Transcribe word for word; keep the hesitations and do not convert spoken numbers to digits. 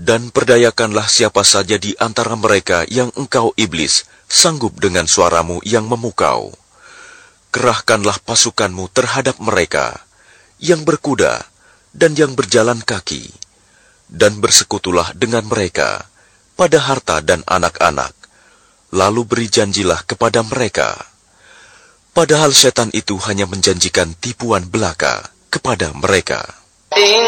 Dan perdayakanlah siapa saja di antara mereka yang engkau iblis sanggup dengan suaramu yang memukau. Kerahkanlah pasukanmu terhadap mereka, yang berkuda dan yang berjalan kaki, dan bersekutulah dengan mereka pada harta dan anak-anak, lalu beri janjilah kepada mereka. Padahal setan itu hanya menjanjikan tipuan belaka kepada mereka.